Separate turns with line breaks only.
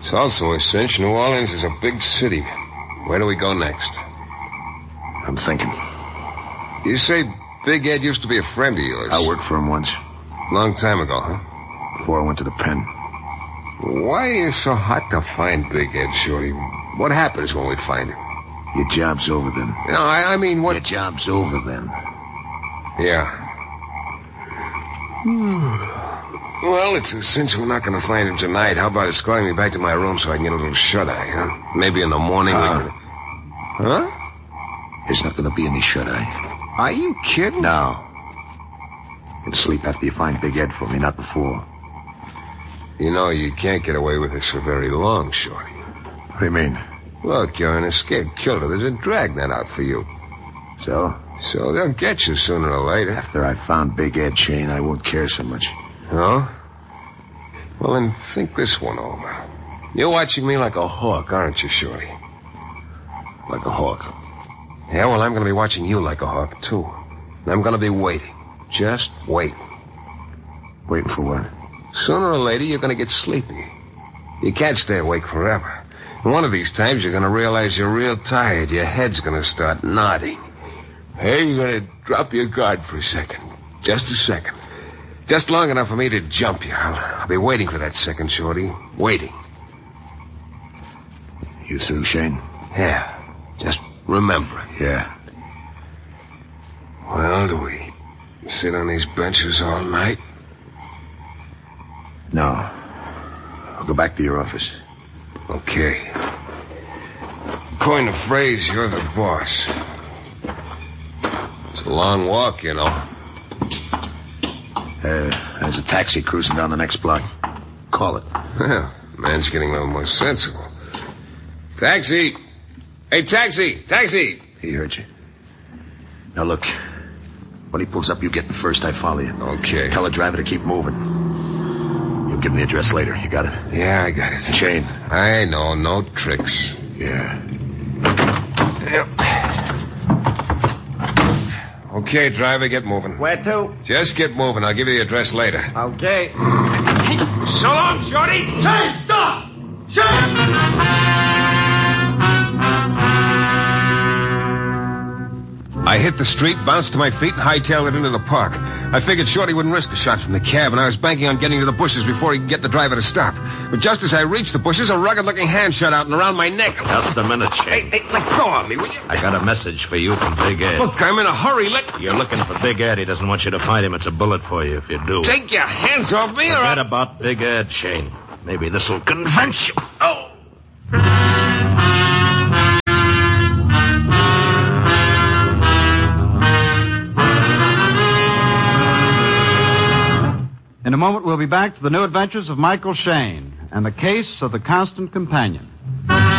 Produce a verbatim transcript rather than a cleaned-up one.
It's also a cinch New Orleans is a big city. Where do we go next?
I'm thinking.
You say Big Ed used to be a friend of yours.
I worked for him once.
Long time ago, huh?
Before I went to the pen.
Why are you so hot to find Big Ed, Shorty? What happens when we find him?
Your job's over then.
No, I, I mean, what...
Your job's over then.
Yeah. Well, it's a cinch we're not going to find him tonight. How about escorting me back to my room so I can get a little shut-eye, huh? Maybe in the morning uh, we can... Huh?
There's not going to be any shut-eye.
Are you kidding?
No. You'll sleep after you find Big Ed for me, not before.
You know, you can't get away with this for very long, Shorty.
What do you mean?
Look, you're an escaped killer. There's a dragnet out for you.
So?
So they'll get you sooner or later.
After I found Big Ed, Shane, I won't care so much.
No? Well, then think this one over. You're watching me like a hawk, aren't you, Shorty?
Like a hawk?
Yeah, well, I'm going to be watching you like a hawk, too. And I'm going to be waiting. Just waiting.
Waiting for what?
Sooner or later, you're going to get sleepy. You can't stay awake forever. And one of these times, you're going to realize you're real tired. Your head's going to start nodding. Hey, you're going to drop your guard for a second. Just a second. Just long enough for me to jump you. I'll, I'll be waiting for that second, Shorty. Waiting.
You through, Shane?
Yeah. Just remember it.
Yeah.
Well, do we sit on these benches all night?
No. I'll go back to your office.
Okay. Coin the phrase, you're the boss. It's a long walk, you know.
Uh, there's a taxi cruising down the next block. Call it.
Well, man's getting a little more sensible. Taxi! Hey, taxi! Taxi!
He heard you. Now, look. When he pulls up, you get in first. I follow you.
Okay.
Tell the driver to keep moving. You'll give me the address later. You got it?
Yeah, I got it.
Shane.
I know. No tricks.
Yeah.
Yep. Okay, driver, get moving.
Where to?
Just get moving. I'll give you the address later.
Okay.
So long, Shorty!
Shane, stop! Shane!
I hit the street, bounced to my feet, and hightailed it into the park. I figured Shorty wouldn't risk a shot from the cab, and I was banking on getting to the bushes before he could get the driver to stop. But just as I reached the bushes, a rugged-looking hand shot out and around my neck.
Just a minute, Shane.
Hey, hey, let go of me, will you?
I got a message for you from Big Ed.
Look, I'm in a hurry. Let...
You're looking for Big Ed. He doesn't want you to find him. It's a bullet for you if you do.
Take your hands off me, or
Forget
I'll...
about Big Ed, Shane. Maybe this'll convince you.
Oh!
In a moment, we'll be back to the new adventures of Michael Shayne and the case of the Constant Companion.